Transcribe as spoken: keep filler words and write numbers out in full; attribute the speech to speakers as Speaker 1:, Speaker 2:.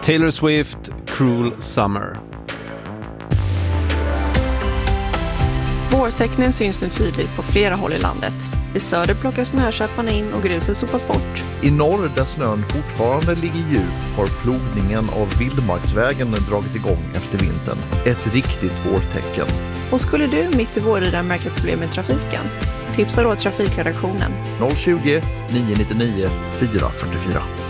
Speaker 1: Taylor Swift, Cruel Summer.
Speaker 2: Vårtecknen syns nu tydligt på flera håll i landet. I söder plockar snököparna in och gruset sopas bort.
Speaker 3: I norr, där snön fortfarande ligger djup, har plogningen av vildmarksvägen dragit igång efter vintern. Ett riktigt vårtecken.
Speaker 2: Och skulle du mitt i vårridan märka problem med trafiken? Tipsa då trafikredaktionen.
Speaker 3: noll tjugo, nio nio nio, fyra fyra fyra.